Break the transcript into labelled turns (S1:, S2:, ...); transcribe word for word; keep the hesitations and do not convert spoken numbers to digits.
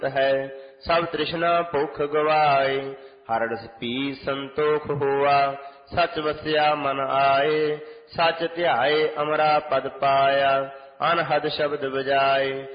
S1: है सब तृष्णा भुख गवाए। हरस पी संतोख हुआ सच वस्या मन आए। सच ध्याए अमरा पद पाया अनहद शब्द बजाए।